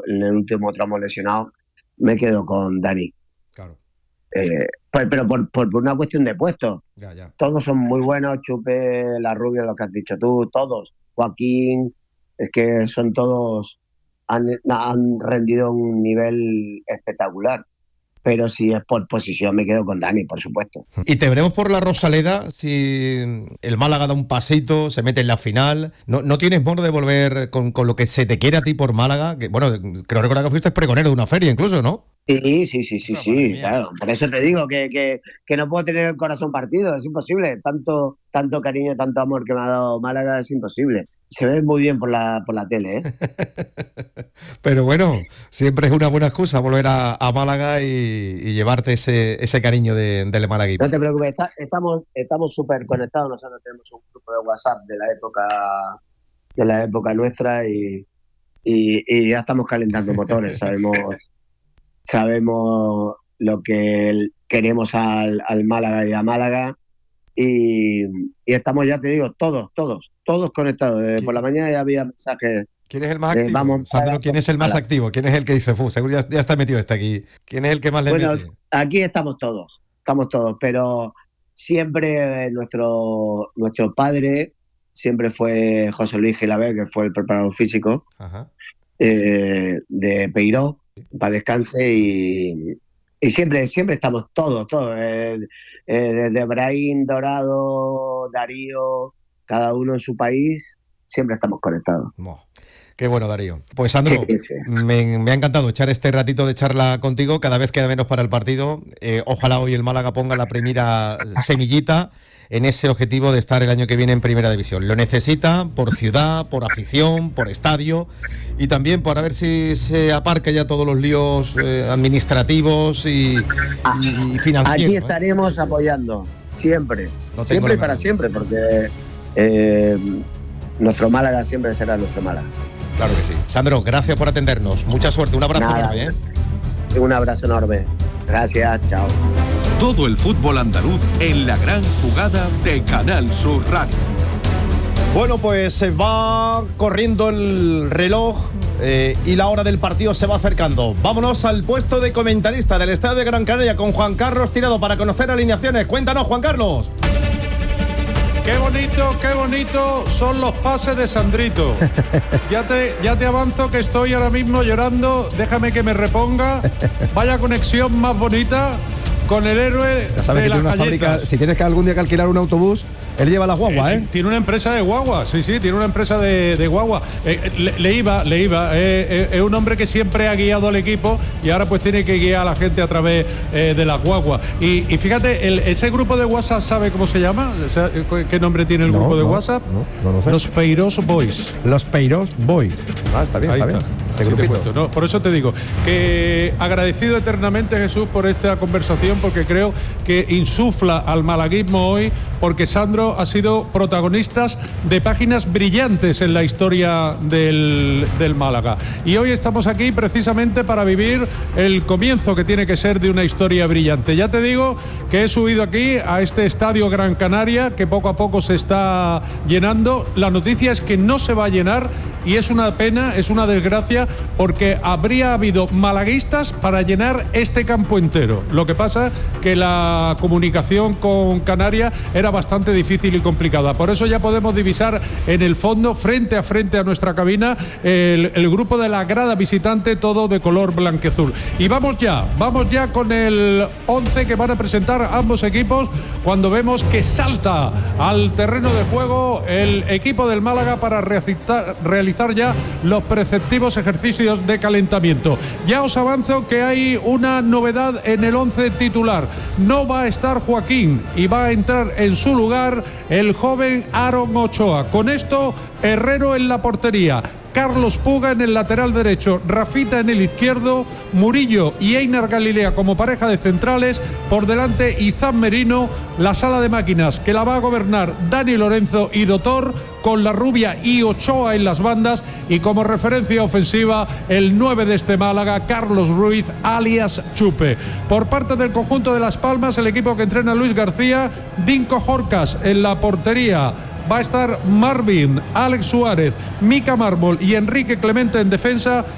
en el último tramo lesionado, me quedo con Dani. Claro. Pero por una cuestión de puestos. Ya. Todos son muy buenos, Chupe, La Rubia, lo que has dicho tú, todos. Joaquín, es que son todos, han rendido a un nivel espectacular. Pero si es por posición, me quedo con Dani, por supuesto. Y te veremos por la Rosaleda si el Málaga da un pasito, se mete en la final. ¿No tienes mono de volver con lo que se te quiere a ti por Málaga? Que, bueno, creo recordar que fuiste pregonero de una feria incluso, ¿no? Sí, claro. Por eso te digo que no puedo tener el corazón partido, es imposible. Tanto cariño, tanto amor que me ha dado Málaga, es imposible. Se ve muy bien por la tele, ¿eh? Pero bueno, siempre es una buena excusa volver a Málaga y llevarte ese cariño del malaguismo. No te preocupes, estamos súper conectados. Nosotros tenemos un grupo de WhatsApp de la época nuestra y ya estamos calentando motores. Sabemos lo que queremos al Málaga y a Málaga y estamos, ya te digo, todos conectados. Por la mañana ya había mensajes. ¿Quién es el más activo? Sandro, ¿quién es el más activo? ¿Quién es el que dice, seguro ya está metido aquí? ¿Quién es el que más le mete? Bueno, aquí estamos todos, pero siempre nuestro padre siempre fue José Luis Gilaber, que fue el preparador físico. Ajá. De Peiró, para descanse, y siempre estamos todos, desde Brahim, Dorado, Darío, cada uno en su país, siempre estamos conectados. Qué bueno, Darío. Pues Sandro, sí. Me ha encantado echar este ratito de charla contigo, cada vez queda menos para el partido. Ojalá hoy el Málaga ponga la primera semillita en ese objetivo de estar el año que viene en Primera División. Lo necesita por ciudad, por afición, por estadio y también por a ver si se aparca ya todos los líos administrativos y financieros. Aquí estaremos apoyando, siempre. Siempre y para siempre, porque nuestro Málaga siempre será nuestro Málaga. Claro que sí. Sandro, gracias por atendernos. Mucha suerte. Un abrazo enorme. Un abrazo enorme. Gracias. Chao. Todo el fútbol andaluz en la gran jugada de Canal Sur Radio. Bueno, pues se va corriendo el reloj y la hora del partido se va acercando. Vámonos al puesto de comentarista del Estadio de Gran Canaria con Juan Carlos Tirado para conocer alineaciones. Cuéntanos, Juan Carlos. Qué bonito son los pases de Sandrito. Ya te avanzo que estoy ahora mismo llorando. Déjame que me reponga. Vaya conexión más bonita con el héroe ya sabes de que las tiene una fábrica. Si tienes que algún día que alquilar un autobús, él lleva las guaguas, ¿eh? Tiene una empresa de guaguas, sí, tiene una empresa de guaguas. Le iba. Es un hombre que siempre ha guiado al equipo y ahora pues tiene que guiar a la gente a través de las guaguas. Y fíjate, ese grupo de WhatsApp, ¿sabe cómo se llama? ¿Qué nombre tiene el grupo de WhatsApp? No lo sé. Los Peirós Boys. Los Peirós Boys. Está bien. No, por eso te digo que agradecido eternamente, Jesús, por esta conversación, porque creo que insufla al malaguismo hoy, porque Sandro ha sido protagonista de páginas brillantes en la historia del Málaga. Y hoy estamos aquí precisamente para vivir el comienzo que tiene que ser de una historia brillante. Ya te digo que he subido aquí a este Estadio Gran Canaria, que poco a poco se está llenando. La noticia es que no se va a llenar y es una pena, es una desgracia, porque habría habido malaguistas para llenar este campo entero. Lo que pasa que la comunicación con Canarias era bastante difícil y complicada. Por eso ya podemos divisar en el fondo, frente a nuestra cabina, el grupo de la grada visitante, todo de color blanqueazul. Y vamos ya con el 11 que van a presentar ambos equipos cuando vemos que salta al terreno de juego el equipo del Málaga para realizar ya los preceptivos ejercicios de calentamiento. Ya os avanzo que hay una novedad en el 11 titular. No va a estar Joaquín y va a entrar en su lugar el joven Aaron Ochoa. Con esto, Herrero en la portería, Carlos Puga en el lateral derecho, Rafita en el izquierdo, Murillo y Einar Galilea como pareja de centrales, por delante Izan Merino, la sala de máquinas que la va a gobernar Dani Lorenzo y Dotor, con La Rubia y Ochoa en las bandas, y como referencia ofensiva el 9 de este Málaga, Carlos Ruiz alias Chupe. Por parte del conjunto de Las Palmas, el equipo que entrena Luis García, Dinko Jorcas en la portería. Va a estar Marvin, Alex Suárez, Mica Mármol y Enrique Clemente en defensa,